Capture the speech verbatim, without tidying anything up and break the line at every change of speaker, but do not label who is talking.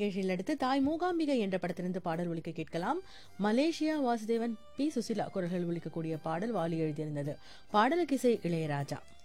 நிகழ்ச்சியில் அடுத்து தாய் மூகாம்பிகை என்ற படத்திலிருந்து பாடல் ஒலிக்க கேட்கலாம். மலேசியா வாசுதேவன், பி சுசிலா குரல்கள் ஒலிக்கக்கூடிய பாடல் வாலி எழுதியிருந்தது. பாடலுக்கு இசை இளையராஜா.